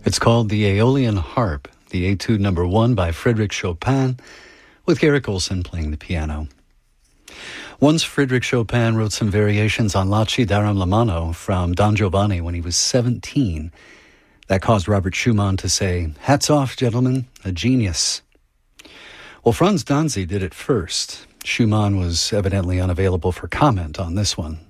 It's called the Aeolian Harp, the Etude Number 1 by Frédéric Chopin, with Garrick Olson playing the piano. Once Frédéric Chopin wrote some variations on Laci Daram la Mano from Don Giovanni when he was 17. That caused Robert Schumann to say, "Hats off, gentlemen, a genius." Well, Franz Danzi did it first. Schumann was evidently unavailable for comment on this one.